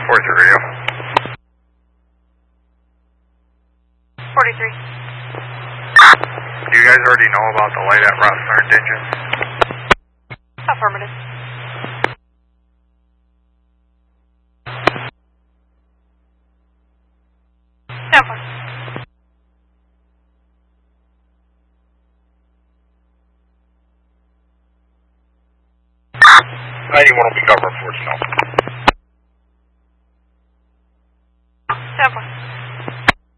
43 radio. 43. Do you guys already know about the light at Ross Learned engine? Affirmative. Over. 91 will be covered for snow.